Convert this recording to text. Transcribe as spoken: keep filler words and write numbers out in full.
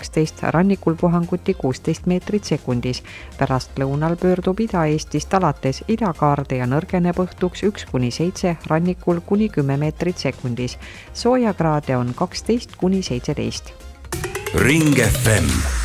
kaksteist, rannikul puhanguti kuusteist meetrit sekundis. Pärast lõunal pöördub Ida-Eestist alates idakaarde ja nõrgeneb õhtuks üks kuni seitse, rannikul kuni kümme meetrit sekundis. Soojakraade on kaksteist kuni seitseteist. Ring F M